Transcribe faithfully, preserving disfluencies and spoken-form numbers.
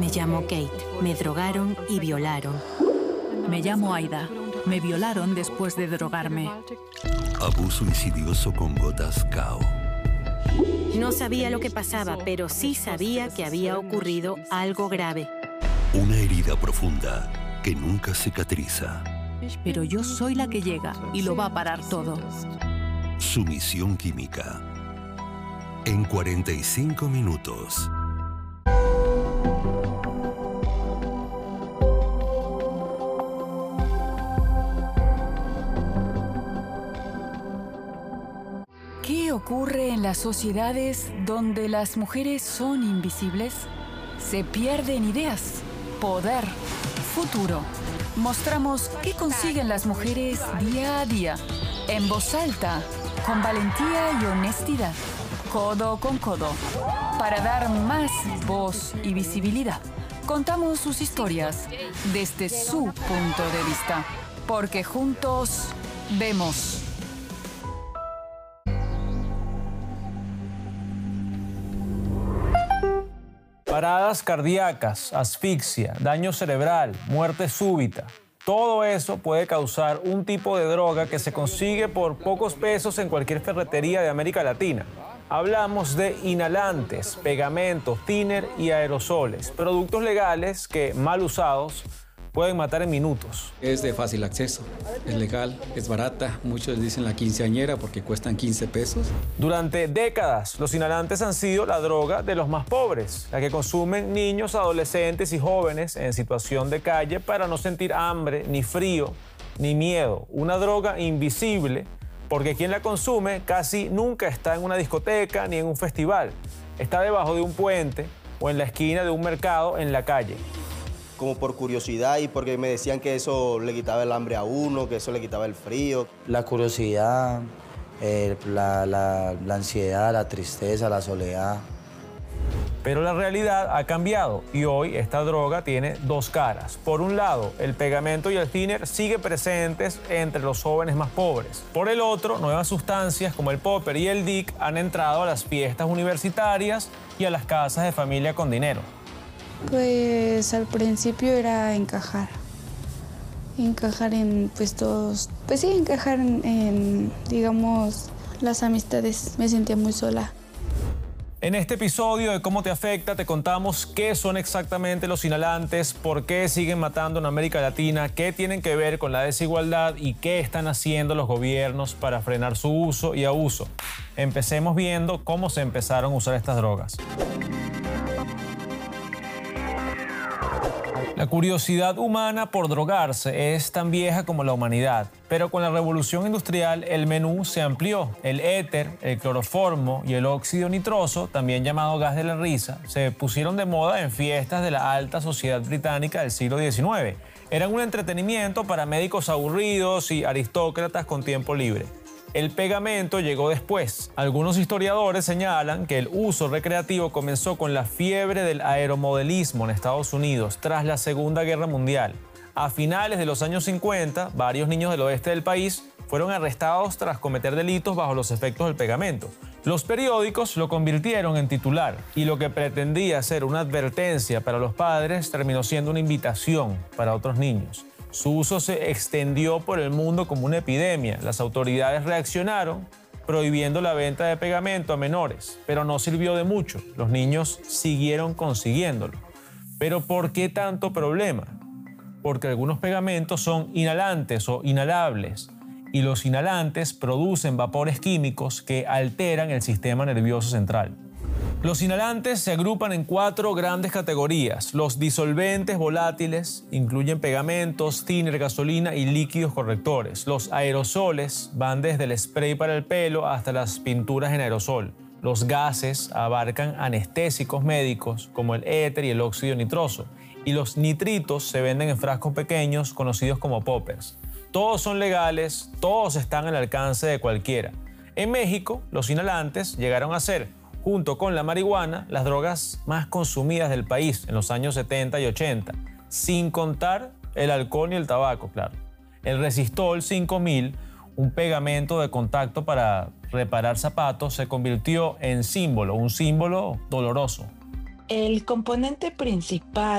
llamo Kate. Me drogaron y violaron. Me llamo Aida. Me violaron después de drogarme. Abuso insidioso con gotas K O. No sabía lo que pasaba, pero sí sabía que había ocurrido algo grave. Una herida profunda que nunca cicatriza. Pero yo soy la que llega y lo va a parar todo. Sumisión química. En cuarenta y cinco minutos. ¿Qué ocurre en las sociedades donde las mujeres son invisibles? Se pierden ideas, poder, futuro. Mostramos qué consiguen las mujeres día a día, en voz alta, con valentía y honestidad, codo con codo, para dar más voz y visibilidad. Contamos sus historias desde su punto de vista, porque juntos vemos. Paradas cardíacas, asfixia, daño cerebral, muerte súbita. Todo eso puede causar un tipo de droga que se consigue por pocos pesos en cualquier ferretería de América Latina. Hablamos de inhalantes, pegamentos, thinner y aerosoles, productos legales que, mal usados, pueden matar en minutos. Es de fácil acceso, es legal, es barata. Muchos dicen la quinceañera porque cuestan quince pesos. Durante décadas, los inhalantes han sido la droga de los más pobres, la que consumen niños, adolescentes y jóvenes en situación de calle para no sentir hambre, ni frío, ni miedo. Una droga invisible porque quien la consume casi nunca está en una discoteca ni en un festival. Está debajo de un puente o en la esquina de un mercado en la calle. Como por curiosidad y porque me decían que eso le quitaba el hambre a uno, que eso le quitaba el frío. La curiosidad, eh, la, la, la ansiedad, la tristeza, la soledad. Pero la realidad ha cambiado y hoy esta droga tiene dos caras. Por un lado, el pegamento y el thinner siguen presentes entre los jóvenes más pobres. Por el otro, nuevas sustancias como el popper y el dick han entrado a las fiestas universitarias y a las casas de familia con dinero. Pues al principio era encajar, encajar en pues todos, pues sí, encajar en, en digamos, las amistades. Me sentía muy sola. En este episodio de Cómo te afecta te contamos qué son exactamente los inhalantes, por qué siguen matando en América Latina, qué tienen que ver con la desigualdad y qué están haciendo los gobiernos para frenar su uso y abuso. Empecemos viendo cómo se empezaron a usar estas drogas. La curiosidad humana por drogarse es tan vieja como la humanidad, pero con la revolución industrial el menú se amplió. El éter, el cloroformo y el óxido nitroso, también llamado gas de la risa, se pusieron de moda en fiestas de la alta sociedad británica del siglo diecinueve. Eran un entretenimiento para médicos aburridos y aristócratas con tiempo libre. El pegamento llegó después. Algunos historiadores señalan que el uso recreativo comenzó con la fiebre del aeromodelismo en Estados Unidos tras la Segunda Guerra Mundial. A finales de los años cincuenta, varios niños del oeste del país fueron arrestados tras cometer delitos bajo los efectos del pegamento. Los periódicos lo convirtieron en titular y lo que pretendía ser una advertencia para los padres terminó siendo una invitación para otros niños. Su uso se extendió por el mundo como una epidemia. Las autoridades reaccionaron prohibiendo la venta de pegamento a menores, pero no sirvió de mucho. Los niños siguieron consiguiéndolo. ¿Pero por qué tanto problema? Porque algunos pegamentos son inhalantes o inhalables y los inhalantes producen vapores químicos que alteran el sistema nervioso central. Los inhalantes se agrupan en cuatro grandes categorías. Los disolventes volátiles incluyen pegamentos, thinner, gasolina y líquidos correctores. Los aerosoles van desde el spray para el pelo hasta las pinturas en aerosol. Los gases abarcan anestésicos médicos como el éter y el óxido nitroso. Y los nitritos se venden en frascos pequeños conocidos como poppers. Todos son legales, todos están al alcance de cualquiera. En México, los inhalantes llegaron a ser, junto con la marihuana, las drogas más consumidas del país en los años setenta y ochenta, sin contar el alcohol ni el tabaco, claro. El Resistol cinco mil, un pegamento de contacto para reparar zapatos, se convirtió en símbolo, un símbolo doloroso. El componente principal